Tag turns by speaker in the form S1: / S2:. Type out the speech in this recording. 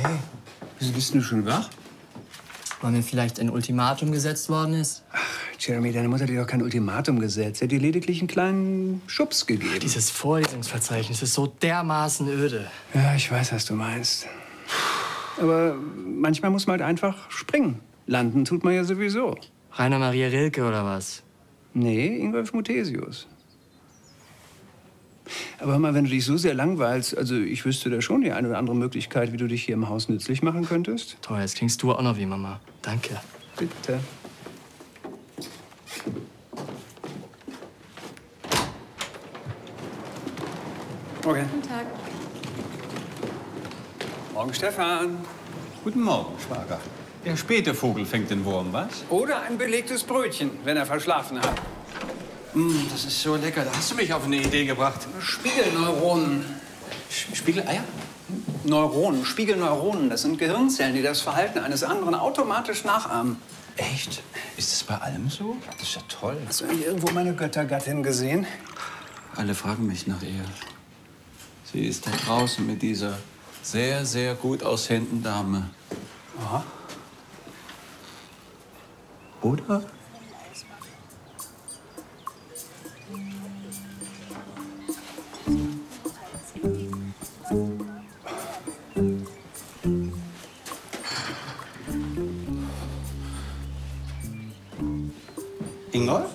S1: Hey, wieso bist du schon wach?
S2: Weil mir vielleicht ein Ultimatum gesetzt worden ist?
S1: Ach, Jeremy, deine Mutter hat dir doch kein Ultimatum gesetzt. Sie hat dir lediglich einen kleinen Schubs gegeben.
S2: Dieses Vorlesungsverzeichnis ist so dermaßen öde.
S1: Ja, ich weiß, was du meinst. Aber manchmal muss man halt einfach springen. Landen tut man ja sowieso.
S2: Rainer Maria Rilke oder was?
S1: Nee, Ingolf Muthesius. Aber hör mal, wenn du dich so sehr langweilst, also ich wüsste da schon die eine oder andere Möglichkeit, wie du dich hier im Haus nützlich machen könntest.
S2: Toll, jetzt klingst du auch noch wie Mama. Danke.
S1: Bitte. Okay.
S3: Guten Tag.
S1: Morgen, Stefan.
S4: Guten Morgen, Schwager. Der späte Vogel fängt den Wurm, was?
S1: Oder ein belegtes Brötchen, wenn er verschlafen hat.
S4: Das ist so lecker. Da hast du mich auf eine Idee gebracht.
S1: Spiegelneuronen.
S4: Spiegeleier?
S1: Neuronen, Spiegelneuronen, das sind Gehirnzellen, die das Verhalten eines anderen automatisch nachahmen.
S4: Echt? Ist das bei allem so? Das ist ja toll.
S1: Hast du eigentlich irgendwo meine Göttergattin gesehen?
S4: Alle fragen mich nach ihr. Sie ist da draußen mit dieser sehr, sehr gut aussehenden Dame.
S1: Aha.
S4: Oder? Ingolf?